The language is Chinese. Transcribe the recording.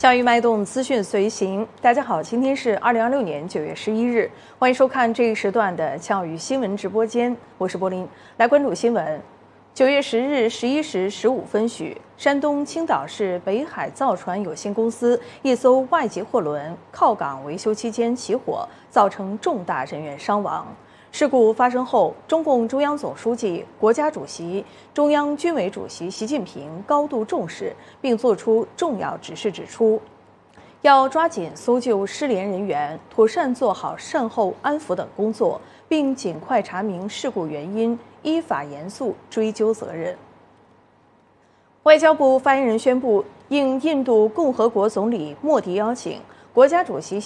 教育脉动，资讯随行。大家好，今天是2026年9月11日，欢迎收看这一时段的教育新闻直播间，我是柏林。来关注新闻。9月10日11时15分许，山东青岛市北海造船有限公司一艘外籍货轮靠港维修期间起火，造成重大人员伤亡。事故发生后，中共中央总书记、国家主席、中央军委主席习近平高度重视，并作出重要指示，指出要抓紧搜救失联人员，妥善做好善后安抚等工作，并尽快查明事故原因，依法严肃追究责任。外交部发言人宣布，应印度共和国总理莫迪邀请，国家主席习